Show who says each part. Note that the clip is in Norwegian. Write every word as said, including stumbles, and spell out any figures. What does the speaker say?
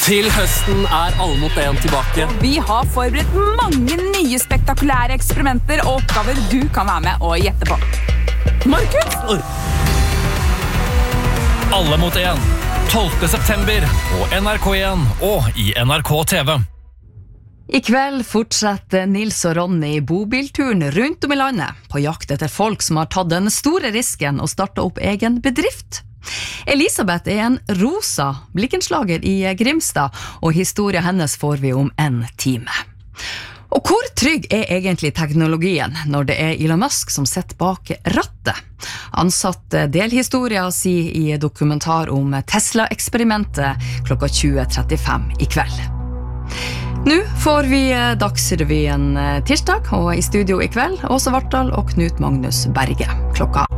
Speaker 1: Til høsten er Alle mot en tilbake.
Speaker 2: Vi har forberedt mange nye spektakulære eksperimenter og oppgaver du kan være med og gjette på. Markus!
Speaker 3: Alle mot en, tolvte september på N R K en og i N R K T V.
Speaker 4: I kveld fortsetter Nils og Ronny bobilturen rundt om i landet på jakt etter folk som har tatt den store risken og startet opp egen bedrift. Elisabeth er en rosa blikkenslager i Grimstad, og historien hennes får vi om en time. Og hvor trygg er egentlig teknologien når det er Elon Musk som sitter bak rattet? Ansatt delhistorier sier i dokumentar om Tesla-eksperimentet klokka tjue trettifem i kveld. Nå får vi Dagsrevyen tirsdag, og i studio i kveld Åse Vartdal og Knut Magnus Berge. Klokka